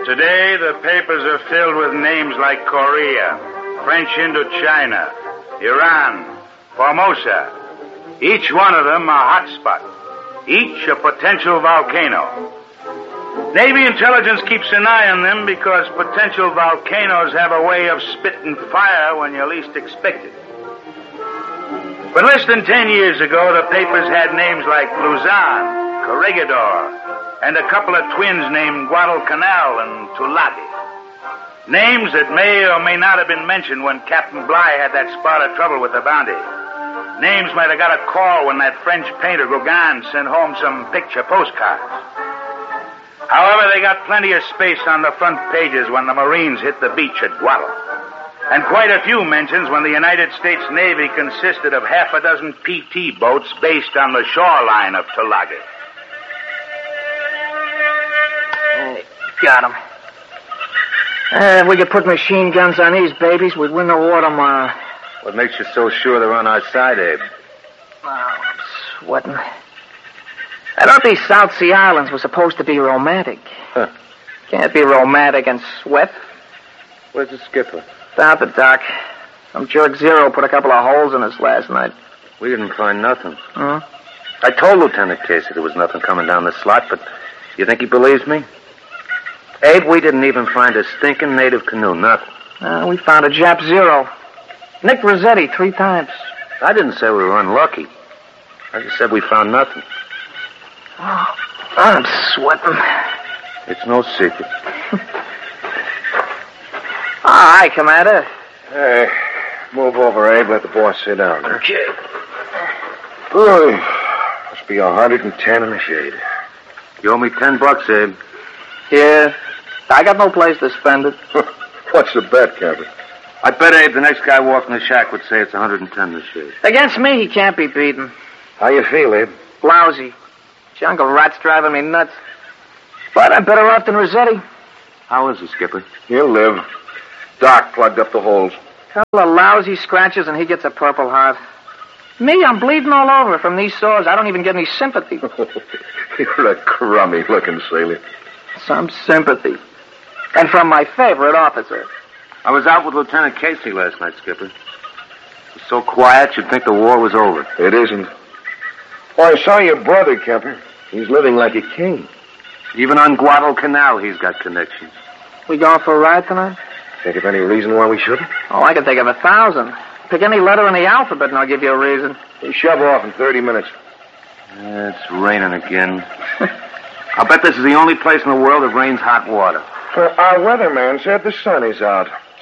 Today, the papers are filled with names like Korea, French Indochina, Iran, Formosa. Each one of them a hotspot. Each a potential volcano. Navy intelligence keeps an eye on them because potential volcanoes have a way of spitting fire when you least expect it. But less than 10 years ago, the papers had names like Luzon, Corregidor, and a couple of twins named Guadalcanal and Tulagi. Names that may or may not have been mentioned when Captain Bligh had that spot of trouble with the Bounty. Names might have got a call when that French painter Gauguin sent home some picture postcards. However, they got plenty of space on the front pages when the Marines hit the beach at Guadal. And quite a few mentions when the United States Navy consisted of half a dozen PT boats based on the shoreline of Tulagi. Hey, got 'em. If we could put machine guns on these babies, we'd win the war tomorrow. What makes you so sure they're on our side, Abe? Oh, I'm sweating. I thought these South Sea Islands were supposed to be romantic. Huh. Can't be romantic and sweat. Where's the skipper? Down at the dock. Some jerk Zero put a couple of holes in us last night. We didn't find nothing. Huh? I told Lieutenant Casey there was nothing coming down the slot, but you think he believes me? Abe, we didn't even find a stinking native canoe, nothing. We found a Jap Zero. Nick Rossetti 3 times. I didn't say we were unlucky. I just said we found nothing. Oh, I'm sweating. It's no secret. Hi, Commander. Hey, move over, Abe. Let the boss sit down. Okay. Ooh, must be 110 in the shade. You owe me $10, Abe. Yeah. I got no place to spend it. What's the bet, Captain? I bet, Abe, the next guy walking the shack would say it's 110 in the shade. Against me, he can't be beaten. How you feel, Abe? Lousy. Jungle rat's driving me nuts. But I'm better off than Rossetti. How is he, Skipper? He'll live. Doc plugged up the holes. Couple of lousy scratches and he gets a Purple Heart. Me, I'm bleeding all over from these sores. I don't even get any sympathy. You're a crummy-looking sailor. Some sympathy. And from my favorite officer. I was out with Lieutenant Casey last night, Skipper. It was so quiet you'd think the war was over. It isn't. Well, I saw your brother, Kemper. He's living like a king. Even on Guadalcanal, he's got connections. We going for a ride tonight? Think of any reason why we shouldn't? Oh, I can think of 1,000. Pick any letter in the alphabet and I'll give you a reason. We shove off in 30 minutes. It's raining again. I'll bet this is the only place in the world that rains hot water. Our weatherman said the sun is out.